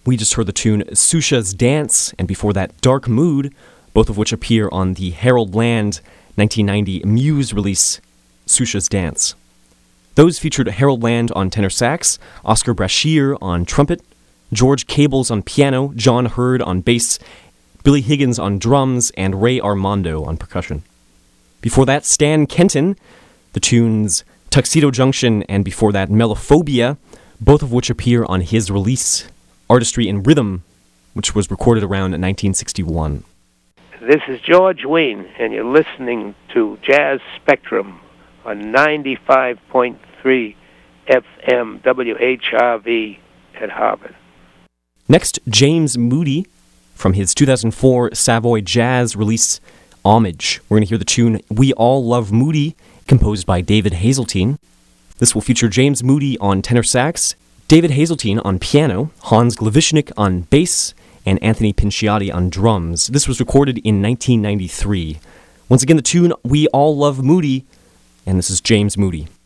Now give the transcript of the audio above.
We just heard the tune Susha's Dance, and before that, Dark Mood, both of which appear on the Harold Land 1990 Muse release, Susha's Dance. Those featured Harold Land on tenor sax, Oscar Brashear on trumpet, George Cables on piano, John Hurd on bass, Billy Higgins on drums, and Ray Armando on percussion. Before that, Stan Kenton, the tunes Tuxedo Junction, and before that, Melophobia, both of which appear on his release, Artistry in Rhythm, which was recorded around 1961. This is George Wein, and you're listening to Jazz Spectrum on 95.3 FM WHRV at Harvard. Next, James Moody from his 2004 Savoy Jazz release, Homage. We're going to hear the tune We All Love Moody, composed by David Hazeltine. This will feature James Moody on tenor sax, David Hazeltine on piano, Hans Glavishnik on bass, and Anthony Pinciati on drums. This was recorded in 1993. Once again, the tune We All Love Moody, and this is James Moody.